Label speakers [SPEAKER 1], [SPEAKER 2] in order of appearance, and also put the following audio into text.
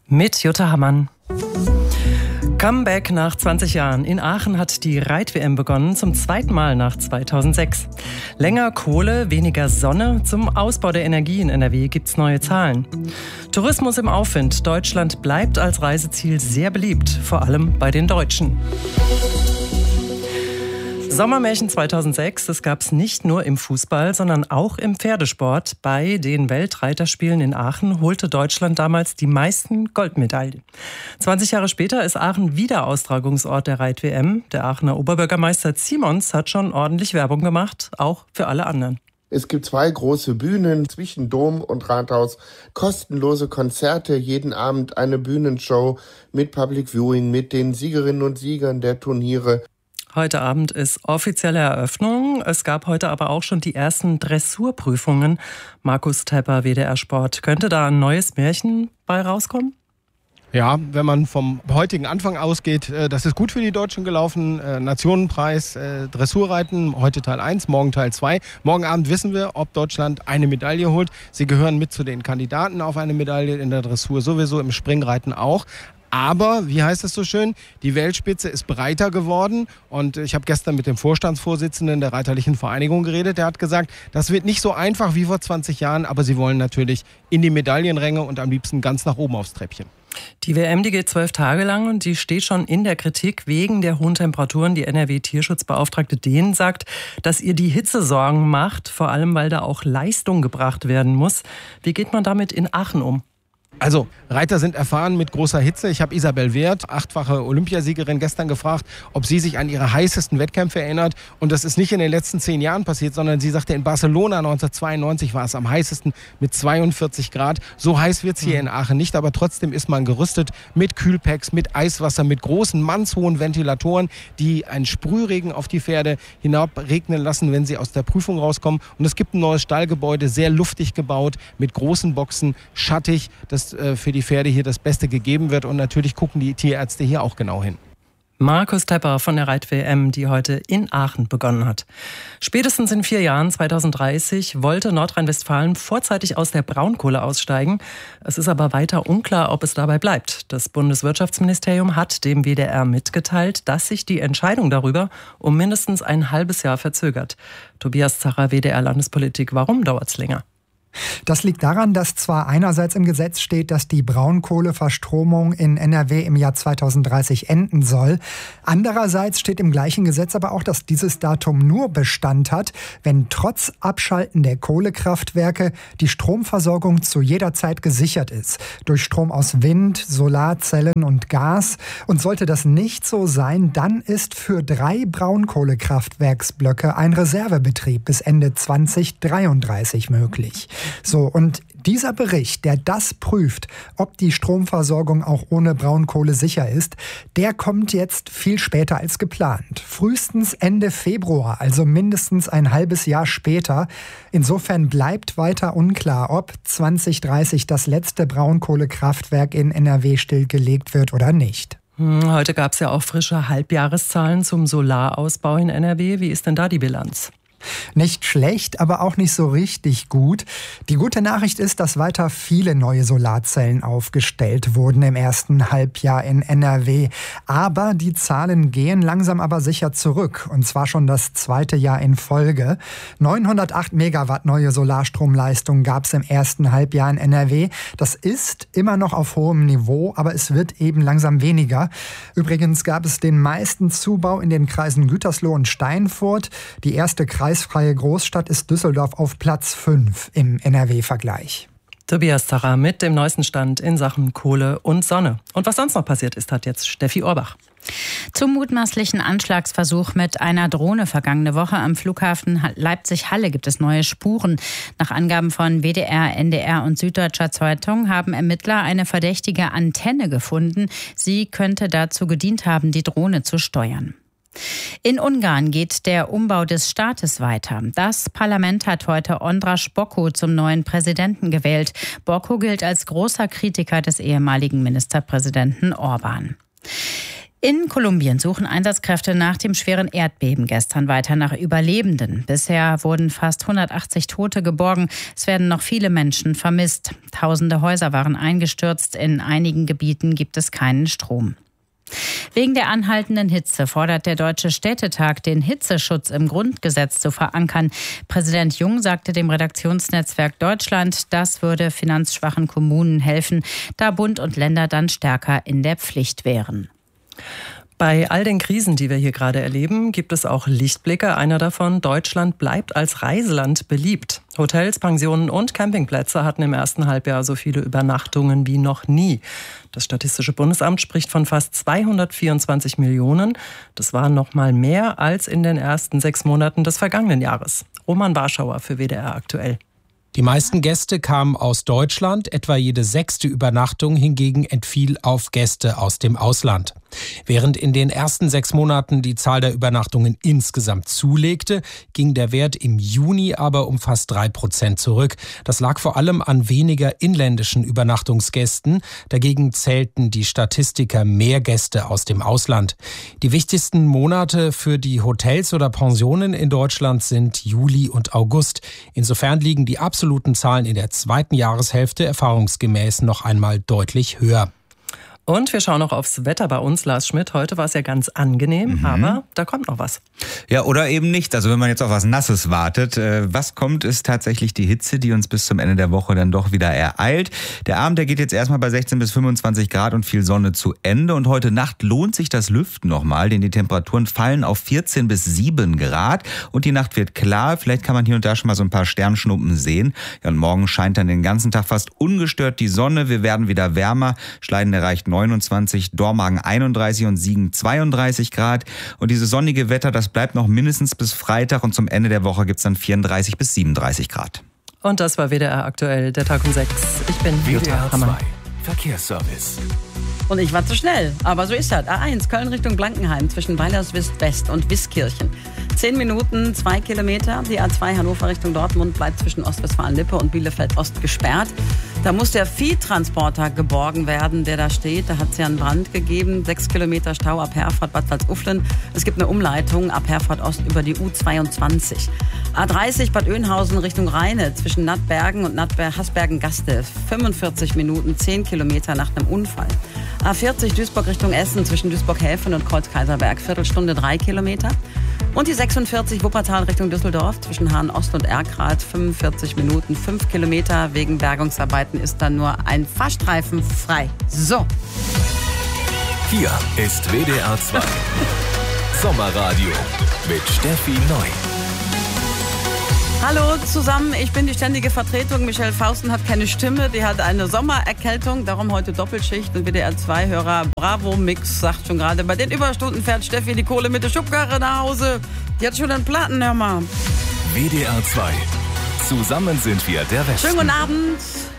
[SPEAKER 1] Mit Jutta Hammann. Comeback nach 20 Jahren. In Aachen hat die Reit-WM begonnen, zum zweiten Mal nach 2006. Länger Kohle, weniger Sonne. Zum Ausbau der Energie in NRW gibt's neue Zahlen. Tourismus im Aufwind. Deutschland bleibt als Reiseziel sehr beliebt, vor allem bei den Deutschen. Sommermärchen 2006, das gab es nicht nur im Fußball, sondern auch im Pferdesport. Bei den Weltreiterspielen in Aachen holte Deutschland damals die meisten Goldmedaillen. 20 Jahre später ist Aachen wieder Austragungsort der Reit-WM. Der Aachener Oberbürgermeister Simons hat schon ordentlich Werbung gemacht, auch für alle anderen.
[SPEAKER 2] Es gibt 2 große Bühnen zwischen Dom und Rathaus, kostenlose Konzerte, jeden Abend eine Bühnenshow mit Public Viewing, mit den Siegerinnen und Siegern der Turniere.
[SPEAKER 1] Heute Abend ist offizielle Eröffnung. Es gab heute aber auch schon die ersten Dressurprüfungen. Markus Tepper, WDR Sport. Könnte da ein neues Märchen bei rauskommen?
[SPEAKER 3] Ja, wenn man vom heutigen Anfang ausgeht, das ist gut für die Deutschen gelaufen. Nationenpreis, Dressurreiten, heute Teil 1, morgen Teil 2. Morgen Abend wissen wir, ob Deutschland eine Medaille holt. Sie gehören mit zu den Kandidaten auf eine Medaille in der Dressur, sowieso im Springreiten auch. Aber, wie heißt es so schön, die Weltspitze ist breiter geworden. Und ich habe gestern mit dem Vorstandsvorsitzenden der Reiterlichen Vereinigung geredet. Der hat gesagt, das wird nicht so einfach wie vor 20 Jahren, aber sie wollen natürlich in die Medaillenränge und am liebsten ganz nach oben aufs Treppchen.
[SPEAKER 1] Die WM, die geht 12 Tage lang und die steht schon in der Kritik wegen der hohen Temperaturen. Die NRW-Tierschutzbeauftragte Dehn sagt, dass ihr die Hitze Sorgen macht, vor allem weil da auch Leistung gebracht werden muss. Wie geht man damit in Aachen um?
[SPEAKER 3] Also, Reiter sind erfahren mit großer Hitze. Ich habe Isabel Wert, 8-fache Olympiasiegerin, gestern gefragt, ob sie sich an ihre heißesten Wettkämpfe erinnert. Und das ist nicht in den letzten 10 Jahren passiert, sondern sie sagte, in Barcelona 1992 war es am heißesten mit 42 Grad. So heiß wird es hier in Aachen nicht, aber trotzdem ist man gerüstet mit Kühlpacks, mit Eiswasser, mit großen, mannshohen Ventilatoren, die einen Sprühregen auf die Pferde hinabregnen lassen, wenn sie aus der Prüfung rauskommen. Und es gibt ein neues Stallgebäude, sehr luftig gebaut, mit großen Boxen, schattig, das für die Pferde hier das Beste gegeben wird. Und natürlich gucken die Tierärzte hier auch genau hin.
[SPEAKER 1] Markus Tepper von der Reit-WM, die heute in Aachen begonnen hat. Spätestens in 4 Jahren, 2030, wollte Nordrhein-Westfalen vorzeitig aus der Braunkohle aussteigen. Es ist aber weiter unklar, ob es dabei bleibt. Das Bundeswirtschaftsministerium hat dem WDR mitgeteilt, dass sich die Entscheidung darüber um mindestens ein halbes Jahr verzögert. Tobias Zacher, WDR Landespolitik, warum dauert es länger?
[SPEAKER 4] Das liegt daran, dass zwar einerseits im Gesetz steht, dass die Braunkohleverstromung in NRW im Jahr 2030 enden soll. Andererseits steht im gleichen Gesetz aber auch, dass dieses Datum nur Bestand hat, wenn trotz Abschalten der Kohlekraftwerke die Stromversorgung zu jeder Zeit gesichert ist. Durch Strom aus Wind, Solarzellen und Gas. Und sollte das nicht so sein, dann ist für 3 Braunkohlekraftwerksblöcke ein Reservebetrieb bis Ende 2033 möglich. So, und dieser Bericht, der das prüft, ob die Stromversorgung auch ohne Braunkohle sicher ist, der kommt jetzt viel später als geplant. Frühestens Ende Februar, also mindestens ein halbes Jahr später. Insofern bleibt weiter unklar, ob 2030 das letzte Braunkohlekraftwerk in NRW stillgelegt wird oder nicht.
[SPEAKER 1] Heute gab es ja auch frische Halbjahreszahlen zum Solarausbau in NRW. Wie ist denn da die Bilanz?
[SPEAKER 4] Nicht schlecht, aber auch nicht so richtig gut. Die gute Nachricht ist, dass weiter viele neue Solarzellen aufgestellt wurden im ersten Halbjahr in NRW. Aber die Zahlen gehen langsam aber sicher zurück. Und zwar schon das 2. Jahr in Folge. 908 Megawatt neue Solarstromleistung gab es im ersten Halbjahr in NRW. Das ist immer noch auf hohem Niveau, aber es wird eben langsam weniger. Übrigens gab es den meisten Zubau in den Kreisen Gütersloh und Steinfurt. Die erste kreisfreie Großstadt ist Düsseldorf auf Platz 5 im NRW-Vergleich.
[SPEAKER 1] Tobias Zacher mit dem neuesten Stand in Sachen Kohle und Sonne. Und was sonst noch passiert ist, hat jetzt Steffi Orbach.
[SPEAKER 5] Zum mutmaßlichen Anschlagsversuch mit einer Drohne vergangene Woche am Flughafen Leipzig-Halle gibt es neue Spuren. Nach Angaben von WDR, NDR und Süddeutscher Zeitung haben Ermittler eine verdächtige Antenne gefunden. Sie könnte dazu gedient haben, die Drohne zu steuern. In Ungarn geht der Umbau des Staates weiter. Das Parlament hat heute András Bokko zum neuen Präsidenten gewählt. Bokko gilt als großer Kritiker des ehemaligen Ministerpräsidenten Orbán. In Kolumbien suchen Einsatzkräfte nach dem schweren Erdbeben gestern weiter nach Überlebenden. Bisher wurden fast 180 Tote geborgen. Es werden noch viele Menschen vermisst. Tausende Häuser waren eingestürzt. In einigen Gebieten gibt es keinen Strom. Wegen der anhaltenden Hitze fordert der Deutsche Städtetag, den Hitzeschutz im Grundgesetz zu verankern. Präsident Jung sagte dem Redaktionsnetzwerk Deutschland, das würde finanzschwachen Kommunen helfen, da Bund und Länder dann stärker in der Pflicht wären.
[SPEAKER 1] Bei all den Krisen, die wir hier gerade erleben, gibt es auch Lichtblicke. Einer davon: Deutschland bleibt als Reiseland beliebt. Hotels, Pensionen und Campingplätze hatten im ersten Halbjahr so viele Übernachtungen wie noch nie. Das Statistische Bundesamt spricht von fast 224 Millionen. Das waren noch mal mehr als in den ersten 6 Monaten des vergangenen Jahres. Roman Warschauer für WDR aktuell.
[SPEAKER 6] Die meisten Gäste kamen aus Deutschland, etwa jede 6. Übernachtung hingegen entfiel auf Gäste aus dem Ausland. Während in den ersten 6 Monaten die Zahl der Übernachtungen insgesamt zulegte, ging der Wert im Juni aber um fast 3% zurück. Das lag vor allem an weniger inländischen Übernachtungsgästen. Dagegen zählten die Statistiker mehr Gäste aus dem Ausland. Die wichtigsten Monate für die Hotels oder Pensionen in Deutschland sind Juli und August. Insofern liegen die absoluten Zahlen in der zweiten Jahreshälfte erfahrungsgemäß noch einmal deutlich höher.
[SPEAKER 1] Und wir schauen noch aufs Wetter bei uns, Lars Schmidt. Heute war es ja ganz angenehm, aber da kommt noch was.
[SPEAKER 7] Ja, oder eben nicht. Also wenn man jetzt auf was Nasses wartet. Was kommt, ist tatsächlich die Hitze, die uns bis zum Ende der Woche dann doch wieder ereilt. Der Abend, der geht jetzt erstmal bei 16 bis 25 Grad und viel Sonne zu Ende. Und heute Nacht lohnt sich das Lüften nochmal, denn die Temperaturen fallen auf 14 bis 7 Grad. Und die Nacht wird klar. Vielleicht kann man hier und da schon mal so ein paar Sternschnuppen sehen. Ja, und morgen scheint dann den ganzen Tag fast ungestört die Sonne. Wir werden wieder wärmer. Schleiden erreicht 29, Dormagen 31 und Siegen 32 Grad. Und dieses sonnige Wetter, das bleibt noch mindestens bis Freitag und zum Ende der Woche gibt es dann 34 bis 37 Grad.
[SPEAKER 1] Und das war WDR aktuell, der Tag um 6. Ich bin Jutta Hammer.
[SPEAKER 8] Verkehrsservice.
[SPEAKER 9] Und ich war zu schnell, aber so ist das. A1, Köln Richtung Blankenheim zwischen Weilerswist-West und Wiskirchen. 10 Minuten, 2 Kilometer. Die A2 Hannover Richtung Dortmund bleibt zwischen Ostwestfalen-Lippe und Bielefeld-Ost gesperrt. Da muss der Viehtransporter geborgen werden, der da steht. Da hat es ja einen Brand gegeben. 6 Kilometer Stau ab Herford, Bad Salzuflen. Es gibt eine Umleitung ab Herford Ost über die U22. A30 Bad Oeynhausen Richtung Rheine zwischen Nattbergen und Hasbergen-Gaste. 45 Minuten, 10 Kilometer nach einem Unfall. A40 Duisburg Richtung Essen zwischen Duisburg-Häfen und Kreuz-Kaiserberg. Viertelstunde 3 Kilometer. Und die 46 Wuppertal Richtung Düsseldorf zwischen Hahn-Ost und Erkrath. 45 Minuten, 5 Kilometer. Wegen Bergungsarbeiten ist dann nur ein Fahrstreifen frei. So.
[SPEAKER 8] Hier ist WDR 2. Sommerradio mit Steffi Neu.
[SPEAKER 9] Hallo zusammen, ich bin die ständige Vertretung. Michelle Fausten hat keine Stimme, die hat eine Sommererkältung, darum heute Doppelschicht. Und WDR 2-Hörer Bravo Mix sagt schon gerade, bei den Überstunden fährt Steffi die Kohle mit der Schubkarre nach Hause. Die hat schon einen Platten, hör mal.
[SPEAKER 8] WDR 2. Zusammen sind wir der Westen.
[SPEAKER 9] Schönen guten Abend.